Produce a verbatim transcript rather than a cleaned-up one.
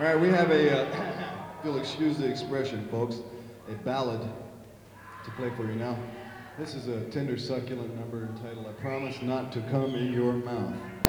right, we have a, uh, if you'll excuse the expression, folks, a ballad to play for you now. This is a tender, succulent number entitled I Promise Not to Come in Your Mouth.